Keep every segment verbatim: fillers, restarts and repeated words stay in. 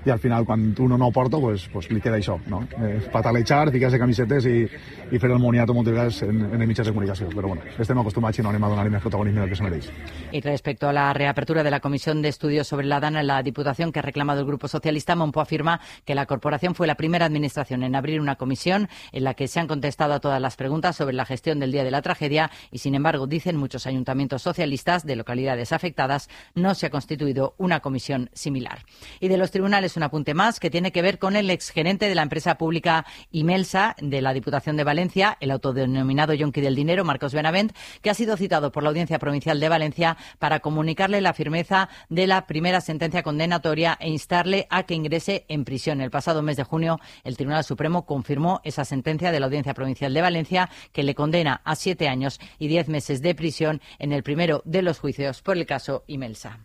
i al final quan uno no porta pues, pues li queda això, no? Eh, patalejar, ficar-se camisetes i, i fer el moniato moltes vegades en, en els mitjans de comunicació, però bueno, estem acostumats i no anem a donar-li més protagonisme del que se mereix. Y respecto a la reapertura de la Comisión de Estudios sobre la DANA en la Diputación que ha reclamado el Grupo Socialista, Monpó afirma que la corporación fue la primera administración en abrir una comisión en la que se han contestado a todas las preguntas sobre la gestión del día de la tragedia y, sin embargo, dicen muchos ayuntamientos socialistas de localidades afectadas, no se ha constituido una comisión similar. Y de los tribunales, un apunte más que tiene que ver con el exgerente de la empresa pública Imelsa de la Diputación de Valencia, el autodenominado yonqui del dinero, Marcos Benavent, que ha sido citado por la Audiencia Provincial de Valencia para comunicarle la firmeza de la primera sentencia condenatoria e instarle a que ingrese en prisión. El pasado mes de junio, el Tribunal Supremo confirmó esa sentencia de la Audiencia Provincial de Valencia que le condena a siete años y diez meses de prisión en el primero de los juicios por el caso Imelsa.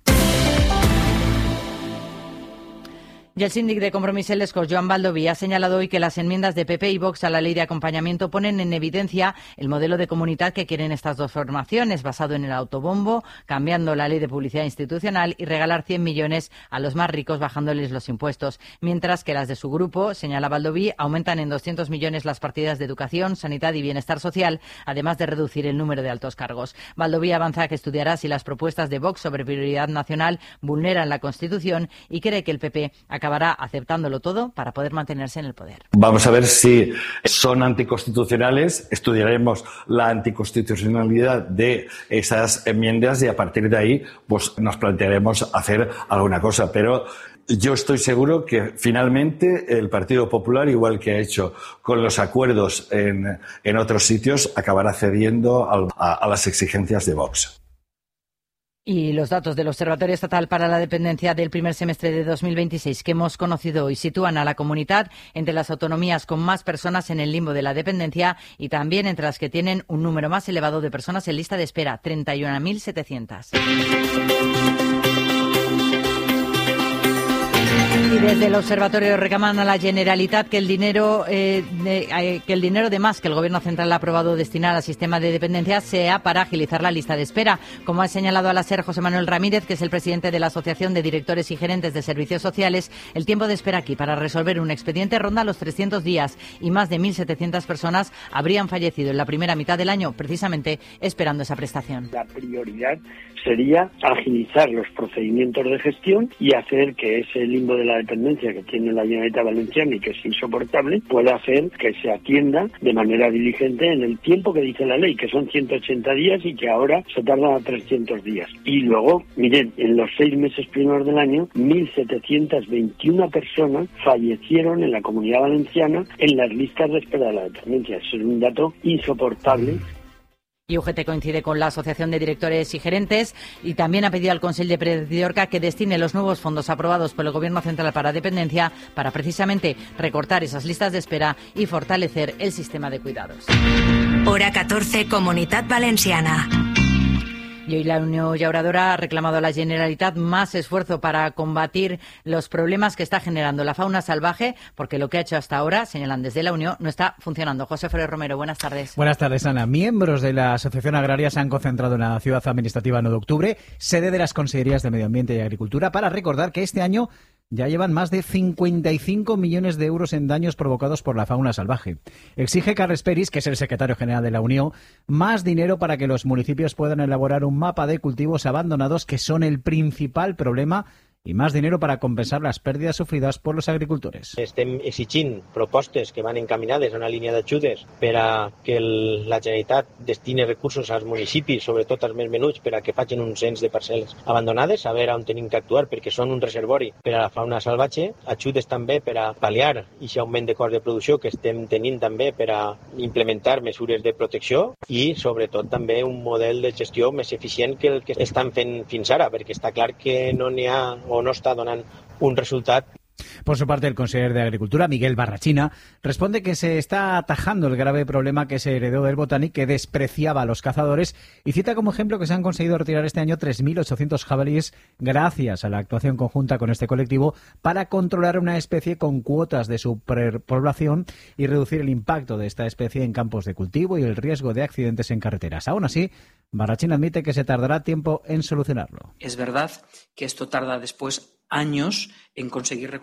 Y el síndic de Compromís en Lescos, Joan Baldoví, ha señalado hoy que las enmiendas de P P y Vox a la ley de acompañamiento ponen en evidencia el modelo de comunidad que quieren estas dos formaciones, basado en el autobombo, cambiando la ley de publicidad institucional y regalar cien millones a los más ricos bajándoles los impuestos, mientras que las de su grupo, señala Baldoví, aumentan en doscientos millones las partidas de educación, sanidad y bienestar social, además de reducir el número de altos cargos. Baldoví avanza que estudiará si las propuestas de Vox sobre prioridad nacional vulneran la Constitución y cree que el P P acabará aceptándolo todo para poder mantenerse en el poder. Vamos a ver si son anticonstitucionales, estudiaremos la anticonstitucionalidad de esas enmiendas y a partir de ahí pues nos plantearemos hacer alguna cosa, pero yo estoy seguro que finalmente el Partido Popular, igual que ha hecho con los acuerdos en, en otros sitios, acabará cediendo a, a, a las exigencias de Vox. Y los datos del Observatorio Estatal para la Dependencia del primer semestre de dos mil veintiséis que hemos conocido hoy sitúan a la comunidad entre las autonomías con más personas en el limbo de la dependencia y también entre las que tienen un número más elevado de personas en lista de espera, treinta y una mil setecientas. Y desde el observatorio reclaman a la Generalitat que el dinero eh, de, eh, que el dinero de más que el Gobierno central ha aprobado destinar al sistema de dependencia sea para agilizar la lista de espera. Como ha señalado a la SER José Manuel Ramírez, que es el presidente de la Asociación de Directores y Gerentes de Servicios Sociales, el tiempo de espera aquí para resolver un expediente ronda los trescientos días y más de mil setecientas personas habrían fallecido en la primera mitad del año precisamente esperando esa prestación. La prioridad sería agilizar los procedimientos de gestión y hacer que ese limbo de la dependencia que tiene la Generalitat Valenciana y que es insoportable pueda hacer que se atienda de manera diligente en el tiempo que dice la ley, que son ciento ochenta días y que ahora se tardan a trescientos días. Y luego, miren, en los seis meses primeros del año, mil setecientas veintiuna personas fallecieron en la Comunidad Valenciana en las listas de espera de la dependencia. Eso es un dato insoportable. Y U G T coincide con la Asociación de Directores y Gerentes y también ha pedido al Consell de Presidiorca que destine los nuevos fondos aprobados por el Gobierno Central para dependencia para precisamente recortar esas listas de espera y fortalecer el sistema de cuidados. Hora catorce, Comunitat Valenciana. Y hoy la Unión Llauradora ha reclamado a la Generalitat más esfuerzo para combatir los problemas que está generando la fauna salvaje, porque lo que ha hecho hasta ahora, señalan desde la Unión, no está funcionando. José Ferrer Romero, buenas tardes. Buenas tardes, Ana. Miembros de la Asociación Agraria se han concentrado en la Ciudad Administrativa nueve de octubre, sede de las Consellerías de Medio Ambiente y Agricultura, para recordar que este año ya llevan más de cincuenta y cinco millones de euros en daños provocados por la fauna salvaje. Exige Carles Peris, que es el secretario general de la Unión, más dinero para que los municipios puedan elaborar un mapa de cultivos abandonados, que son el principal problema, i més dinero para compensar les pèrdues sofrides per los agricultores. Estem exigint propostes que van encaminades a una línia d'ajudes per a que el, la Generalitat destini recursos als municipis, sobretot als més menuts, per a que facin un cens de parcel·les abandonades, a veure on tenim que actuar, perquè són un reservori per a la fauna salvatge, ajudes també per a pal·liar aquest augment de cost de producció que estem tenint també per a implementar mesures de protecció i, sobretot, també un model de gestió més eficient que el que estan fent fins ara, perquè està clar que no n'hi ha o no está donando un resultado. Por su parte, el consejero de Agricultura, Miguel Barrachina, responde que se está atajando el grave problema que se heredó del Botanic, que despreciaba a los cazadores, y cita como ejemplo que se han conseguido retirar este año tres mil ochocientos jabalíes gracias a la actuación conjunta con este colectivo para controlar una especie con cuotas de superpoblación y reducir el impacto de esta especie en campos de cultivo y el riesgo de accidentes en carreteras. Aún así, Barrachina admite que se tardará tiempo en solucionarlo. Es verdad que esto tarda después años en conseguir